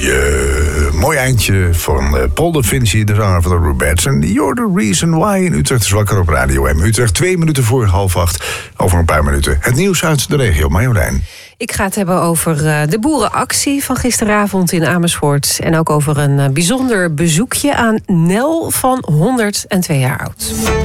Mooi eindje van Paul de Vinci, de zanger van de Rubettes. En You're the Reason Why in Utrecht is wakker op Radio M. Utrecht 2 minuten voor 7:30. Over een paar minuten het nieuws uit de regio. Marjolein. Ik ga het hebben over de boerenactie van gisteravond in Amersfoort. En ook over een bijzonder bezoekje aan Nel van 102 jaar oud.